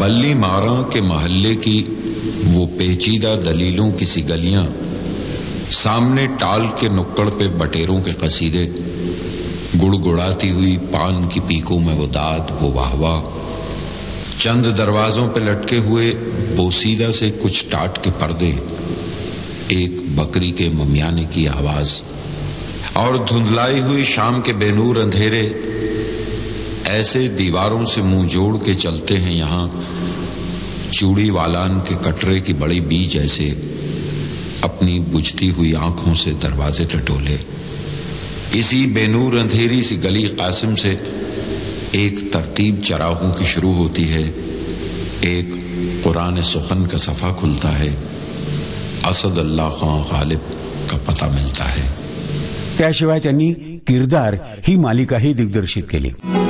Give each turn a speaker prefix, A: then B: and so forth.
A: बल्ली मारा के महल्ले की वो पेचीदा दलीलों की सी गलियां, सामने टाल के नुक्कड़ पे बटेरों के कसीदे, गुड़गुड़ाती हुई पान की पीकों में वो दाद, वो वाहवा, चंद दरवाजों पे लटके हुए बोसीदा से कुछ टाट के पर्दे, एक बकरी के ममियाने की आवाज और धुंधलाई हुई शाम के बेनूर अंधेरे, ऐसे दीवारों से मुंह जोड़ के चलते हैं यहाँ चूड़ी वालान के कटरे की बड़ी बीज ऐसे, अपनी बुझती हुई आंखों से दरवाजे टटोले। इसी बेनूर अंधेरी सी गली कासिम से एक तरतीब चराहों की शुरू होती है, एक कुरान सुखन का सफ़ा खुलता है, असद अल्लाह खां गालिब का पता मिलता है।
B: त्याशिवाय त्यांनी किरदार ही मालिकाही दिग्दर्शित केली।